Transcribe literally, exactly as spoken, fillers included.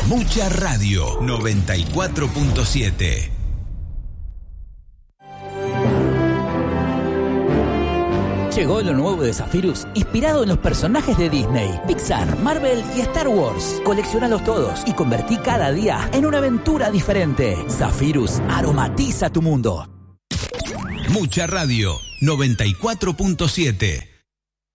Mucha Radio noventa y cuatro punto siete. Llegó lo nuevo de Zephyrus, inspirado en los personajes de Disney, Pixar, Marvel y Star Wars. Coleccionalos todos y convertí cada día en una aventura diferente. Zephyrus aromatiza tu mundo. Mucha Radio noventa y cuatro punto siete.